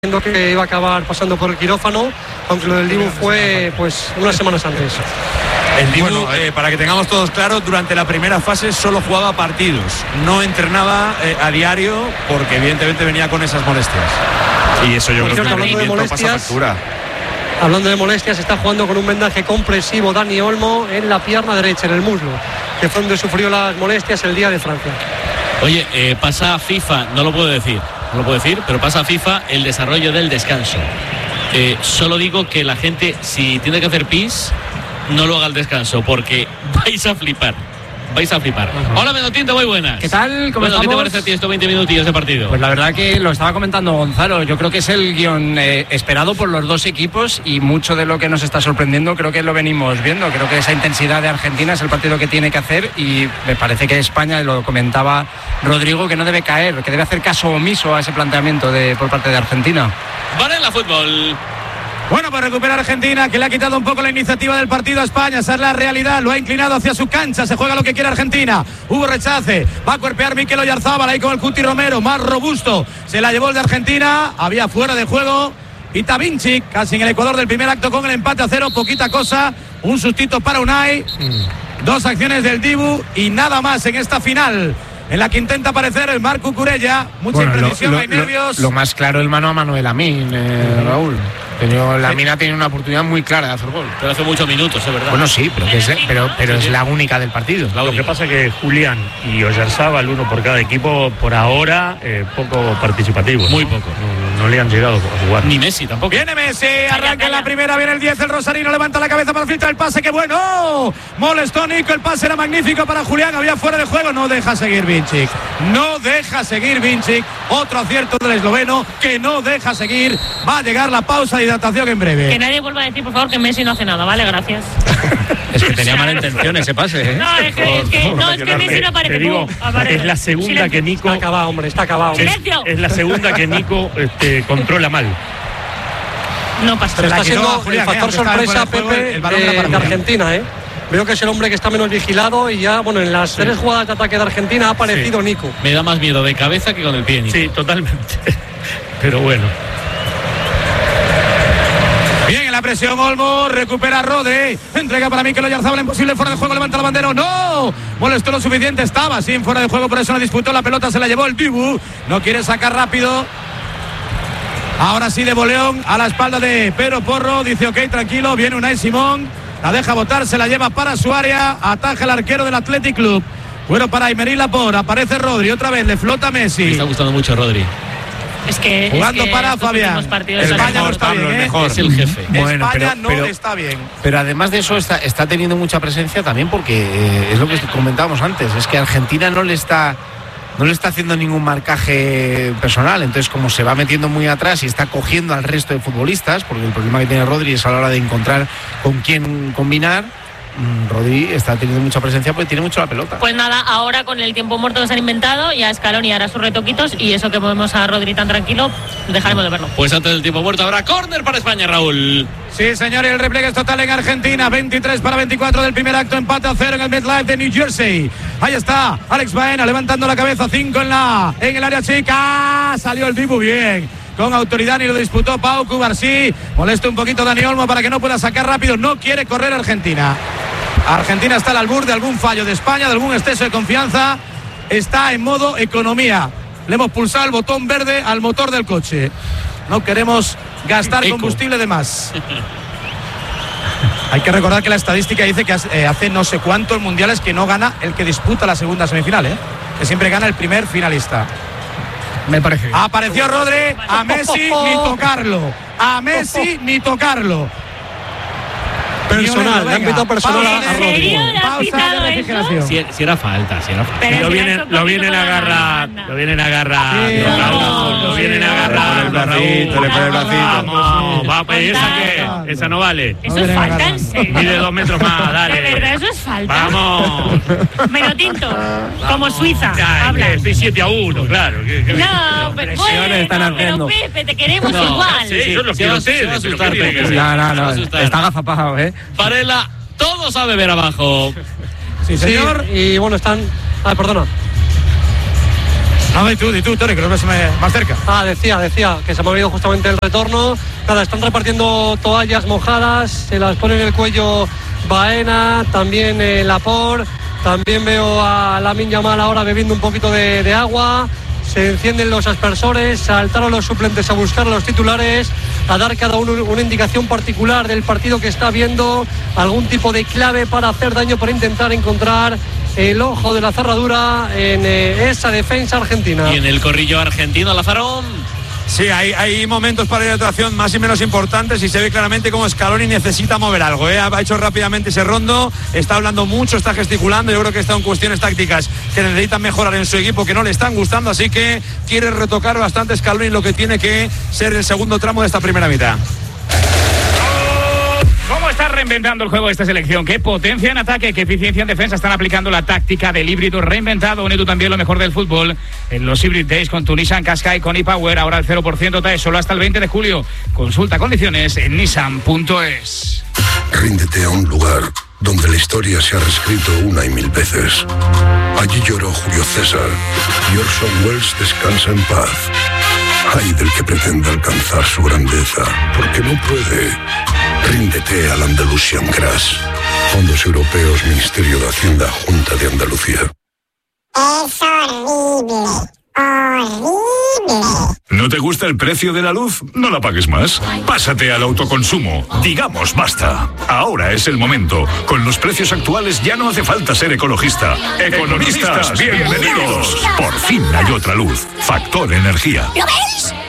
que iba a acabar pasando por el quirófano, aunque lo del Dibu fue pues unas semanas antes. El Dibu, para que tengamos todos claros, durante la primera fase solo jugaba partidos, no entrenaba a diario porque evidentemente venía con esas molestias. Y eso yo creo que hablando de molestias, hablando de molestias, está jugando con un vendaje compresivo Dani Olmo en la pierna derecha, en el muslo, que fue donde sufrió las molestias el día de Francia. Oye, pasa a FIFA, no lo puedo decir, pero pasa a FIFA el desarrollo del descanso. Solo digo que la gente, si tiene que hacer pis, no lo haga al descanso, porque vais a flipar. Hola, Menotinto, muy buenas. ¿Qué tal? ¿Cómo estamos? ¿Qué te parece a ti estos 20 minutillos de partido? Pues la verdad que lo estaba comentando Gonzalo, yo creo que es el guión esperado por los dos equipos y mucho de lo que nos está sorprendiendo creo que lo venimos viendo. Creo que esa intensidad de Argentina es el partido que tiene que hacer y me parece que España, lo comentaba Rodrigo, que no debe caer, que debe hacer caso omiso a ese planteamiento por parte de Argentina. Varela Fútbol. Bueno, pues recupera Argentina, que le ha quitado un poco la iniciativa del partido a España. Esa es la realidad, lo ha inclinado hacia su cancha. Se juega lo que quiere Argentina. Hubo rechace, va a cuerpear Mikel Oyarzábal ahí con el Cuti Romero, más robusto. Se la llevó el de Argentina, había fuera de juego. Y Tavinci, casi en el ecuador del primer acto con el empate a 0, poquita cosa. Un sustito para Unai. Dos acciones del Dibu y nada más en esta final, en la que intenta aparecer el Marco Cucurella. Mucha imprecisión, hay nervios. Lo más claro, el mano a mano de Lamine, Raúl. Lamine ha tenido una oportunidad muy clara de hacer gol. Pero hace muchos minutos, es verdad. Bueno, sí, pero es la única del partido. Lo que pasa es que Julián y Oyarzábal, uno por cada equipo, por ahora, poco participativo. Muy poco. No le han llegado a jugar. Ni Messi tampoco. Viene Messi, arranca en la primera, viene el 10, el rosarino levanta la cabeza para filtrar el pase, ¡qué bueno! Molestó Nico, el pase era magnífico para Julián, había fuera de juego, no deja seguir Vincic. Otro acierto del esloveno, que no deja seguir. Va a llegar la pausa de hidratación en breve. Que nadie vuelva a decir, por favor, que Messi no hace nada, ¿vale? Gracias. Es que tenía mala intención ese pase, ¿eh? No, es que Messi no aparece. Te digo, es la segunda que Nico... Está acabado, hombre, está acabado. ¡Silencio! Es la segunda que Nico controla mal. No pasa Pero nada. está siendo Julián, el factor sorpresa, Pepe, de Argentina, ¿eh? Veo que es el hombre que está menos vigilado y ya, bueno, en las 3 jugadas de ataque de Argentina ha aparecido Nico. Me da más miedo de cabeza que con el pie, Nico. Sí, totalmente. Pero bueno. Bien, en la presión Olmo, recupera Rodri, entrega para Mikel Oyarzábal, imposible, fuera de juego, levanta la bandera, ¡no! Molestó lo suficiente, estaba sin fuera de juego, por eso no disputó la pelota, se la llevó el Dibu, no quiere sacar rápido. Ahora sí de voleón a la espalda de Pedro Porro, dice ok, tranquilo, viene Unai Simón, la deja botar, se la lleva para su área, ataja el arquero del Athletic Club. Bueno, para Aymeric Laporte, aparece Rodri, otra vez le flota Messi. Me está gustando mucho Rodri. Jugando para Fabián. España no está bien, Es el jefe. Bueno, España no está bien. Pero además de eso está teniendo mucha presencia también porque es lo que comentábamos antes, es que Argentina no le está haciendo ningún marcaje personal, entonces como se va metiendo muy atrás y está cogiendo al resto de futbolistas, porque el problema que tiene Rodri es a la hora de encontrar con quién combinar. Rodri está teniendo mucha presencia porque tiene mucho la pelota. Pues nada, ahora con el tiempo muerto que se han inventado, ya Scaloni hará sus retoquitos y eso que movemos a Rodri tan tranquilo, dejaremos de verlo. Pues antes del tiempo muerto habrá córner para España, Raúl. Sí, señor, y el repliegue es total en Argentina. 23-24 del primer acto, empate a 0 en el MetLife de New Jersey. Ahí está Alex Baena levantando la cabeza, 5 en el área chica. Salió el Dibu bien, con autoridad, y lo disputó Pau Cubarsí. Molesta un poquito Dani Olmo para que no pueda sacar rápido. No quiere correr Argentina. Argentina está al albur de algún fallo de España, de algún exceso de confianza. Está en modo economía. Le hemos pulsado el botón verde al motor del coche. No queremos gastar combustible de más. Hay que recordar que la estadística dice que hace no sé cuántos mundiales que no gana el que disputa la segunda semifinal, que siempre gana el primer finalista. Me parece bien. Apareció Rodri, a Messi ni tocarlo. Personal, le han pitado personal a Rodri. Pausa de verificación. Si era falta. Lo vienen a agarrar. Lo vienen a agarrar. Lo vienen a agarrar. Le pone el bracito. Va, pues esa no vale. Eso es falta, en serio. Mide 2 metros más, dale. De verdad, eso es falta. Vamos. Menotinto, como Suiza, habla. Estoy 7-1, claro. No, pero bueno, Pepe, te queremos igual. Sí, yo lo quiero hacer. No, está agazapado, Varela, todos a beber abajo. Sí, señor. Sí, y bueno, están... perdona. No, di tú, Tony, que lo ves más cerca. Decía que se me ha olvidado justamente el retorno. Nada, están repartiendo toallas mojadas, se las pone en el cuello Baena, también Laporte. También veo a Lamine Yamal ahora bebiendo un poquito de agua. Se encienden los aspersores, saltaron los suplentes a buscar a los titulares, a dar cada uno una indicación particular del partido que está viendo, algún tipo de clave para hacer daño, para intentar encontrar el ojo de la cerradura en esa defensa argentina. Y en el corrillo argentino, Lazarón. Sí, hay momentos para la actuación más y menos importantes y se ve claramente cómo Scaloni necesita mover algo, ¿eh? Ha hecho rápidamente ese rondo, está hablando mucho, está gesticulando. Yo creo que está en cuestiones tácticas que necesitan mejorar en su equipo, que no le están gustando, así que quiere retocar bastante Scaloni lo que tiene que ser el segundo tramo de esta primera mitad. ¿Cómo está reinventando el juego de esta selección? ¿Qué potencia en ataque, qué eficiencia en defensa? Están aplicando la táctica del híbrido reinventado. Une tú también lo mejor del fútbol en los Hybrid Days con tu Nissan Qashqai con ePower. Ahora el 0% TAE solo hasta el 20 de julio. Consulta condiciones en nissan.es. Ríndete a un lugar donde la historia se ha reescrito una y mil veces. Allí lloró Julio César y Orson Welles descansa en paz. Ay del que pretenda alcanzar su grandeza, porque no puede. Ríndete al Andalusian Crash. Fondos Europeos, Ministerio de Hacienda, Junta de Andalucía. Es horrible. Horrible. ¿No te gusta el precio de la luz? No la pagues más. Pásate al autoconsumo. Digamos basta. Ahora es el momento. Con los precios actuales ya no hace falta ser ecologista. Economistas, bienvenidos. Por fin hay otra luz. Factor Energía. ¿Lo ves?